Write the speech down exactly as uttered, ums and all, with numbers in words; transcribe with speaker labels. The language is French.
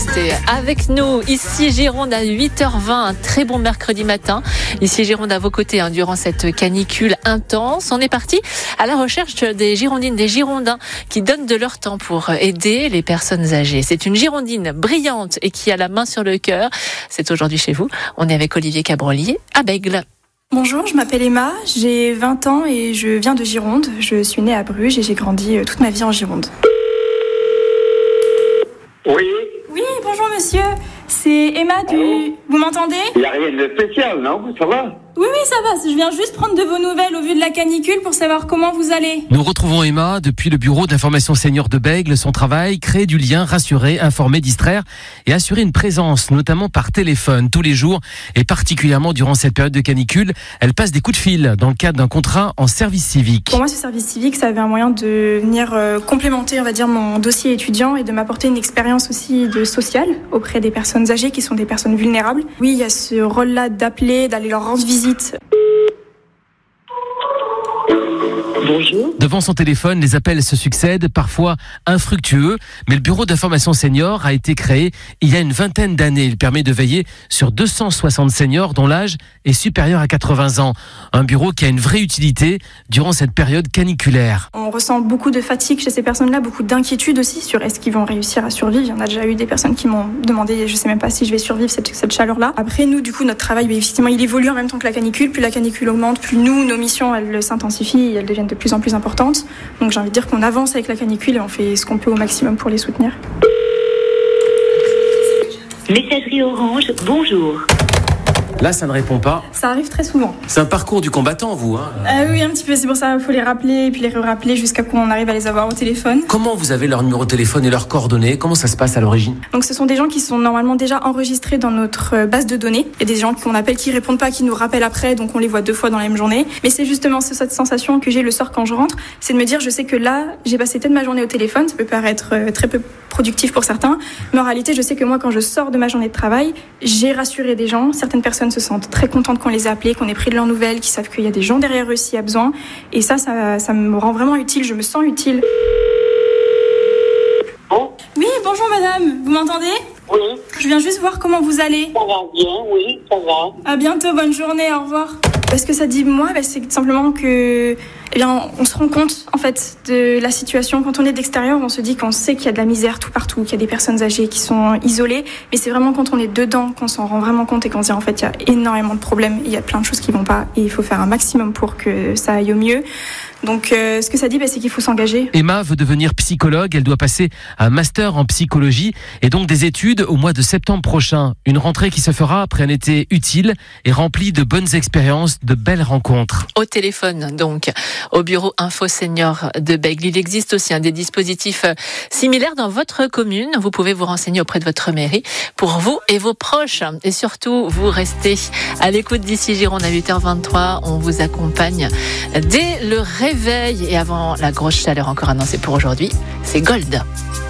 Speaker 1: rester avec nous. Ici Gironde à huit heures vingt, un très bon mercredi matin. Ici Gironde à vos côtés hein, durant cette canicule intense. On est parti à la recherche des Girondines, des Girondins qui donnent de leur temps pour aider les personnes âgées. C'est une Girondine brillante et qui a la main sur le cœur. C'est aujourd'hui chez vous. On est avec Olivier Cabrolier à Bègles.
Speaker 2: Bonjour, je m'appelle Emma, j'ai vingt ans et je viens de Gironde. Je suis née à Bruges et j'ai grandi toute ma vie en Gironde.
Speaker 3: Oui.
Speaker 2: Oui, bonjour monsieur, c'est Emma du...
Speaker 3: Allô.
Speaker 2: Vous m'entendez?
Speaker 3: Il n'y a rien de spécial, non? Ça va?
Speaker 2: Oui, oui, ça va, je viens juste prendre de vos nouvelles au vu de la canicule pour savoir comment vous allez.
Speaker 4: Nous retrouvons Emma depuis le bureau d'information senior de Bègles. Son travail, créer du lien, rassurer, informer, distraire et assurer une présence, notamment par téléphone, tous les jours et particulièrement durant cette période de canicule. Elle passe des coups de fil dans le cadre d'un contrat en service civique.
Speaker 2: Pour moi, ce service civique, ça avait un moyen de venir euh, complémenter, on va dire, mon dossier étudiant et de m'apporter une expérience aussi de sociale auprès des personnes âgées qui sont des personnes vulnérables. Oui, il y a ce rôle-là d'appeler, d'aller leur rendre visite.
Speaker 3: Bonjour.
Speaker 4: Devant son téléphone, les appels se succèdent, parfois infructueux, mais le bureau d'information senior a été créé il y a une vingtaine d'années. Il permet de veiller sur deux cent soixante seniors dont l'âge est supérieur à quatre-vingts ans. Un bureau qui a une vraie utilité durant cette période caniculaire.
Speaker 2: On ressent beaucoup de fatigue chez ces personnes-là, beaucoup d'inquiétude aussi sur est-ce qu'ils vont réussir à survivre. Il y en a déjà eu des personnes qui m'ont demandé, je sais même pas si je vais survivre cette, cette chaleur-là. Après, nous, du coup, notre travail, bah, effectivement, il évolue en même temps que la canicule. Plus la canicule augmente, plus nous, nos missions, elles s'intensifient et elles deviennent de plus en plus importantes. Donc j'ai envie de dire qu'on avance avec la canicule et on fait ce qu'on peut au maximum pour les soutenir.
Speaker 5: Messagerie Orange, bonjour.
Speaker 4: Là, ça ne répond pas.
Speaker 2: Ça arrive très souvent.
Speaker 4: C'est un parcours du combattant, vous, hein
Speaker 2: Euh, oui, un petit peu. C'est pour ça qu'il faut les rappeler et puis les rappeler jusqu'à qu'on arrive à les avoir au téléphone.
Speaker 4: Comment vous avez leur numéro de téléphone et leurs coordonnées? Comment ça se passe à l'origine?
Speaker 2: Donc ce sont des gens qui sont normalement déjà enregistrés dans notre base de données. Il y a des gens qu'on appelle qui répondent pas, qui nous rappellent après, donc on les voit deux fois dans la même journée. Mais c'est justement cette sensation que j'ai le soir quand je rentre, c'est de me dire je sais que là, j'ai passé toute ma journée au téléphone. Ça peut paraître très peu productif pour certains, mais en réalité, je sais que moi, quand je sors de ma journée de travail, j'ai rassuré des gens. Certaines personnes se sentent très contentes qu'on les ait appelés, qu'on ait pris de leurs nouvelles, qui savent qu'il y a des gens derrière eux s'il y a besoin. Et ça, ça, ça me rend vraiment utile. Je me sens utile.
Speaker 3: Bon.
Speaker 2: Oui, bonjour madame. Vous m'entendez?
Speaker 3: Oui.
Speaker 2: Je viens juste voir comment vous allez.
Speaker 3: Ça va bien, oui, ça va.
Speaker 2: À bientôt, bonne journée, au revoir. Ce que ça dit moi, bah, c'est simplement que, eh bien, on se rend compte en fait de la situation. Quand on est de l'extérieur, on se dit qu'on sait qu'il y a de la misère tout partout, qu'il y a des personnes âgées qui sont isolées. Mais c'est vraiment quand on est dedans qu'on s'en rend vraiment compte et qu'on se dit en fait il y a énormément de problèmes, il y a plein de choses qui vont pas et il faut faire un maximum pour que ça aille au mieux. Donc, euh, ce que ça dit, bah, c'est qu'il faut s'engager.
Speaker 4: Emma veut devenir psychologue. Elle doit passer un master en psychologie et donc des études au mois de septembre prochain. Une rentrée qui se fera après un été utile et rempli de bonnes expériences, de belles rencontres.
Speaker 1: Au téléphone, donc, au bureau Info Senior de Bègles. Il existe aussi un des dispositifs similaires dans votre commune. Vous pouvez vous renseigner auprès de votre mairie pour vous et vos proches. Et surtout, vous restez à l'écoute d'ici Gironde à huit heures vingt-trois. On vous accompagne dès le réveil et avant la grosse chaleur encore annoncée pour aujourd'hui. C'est Gold.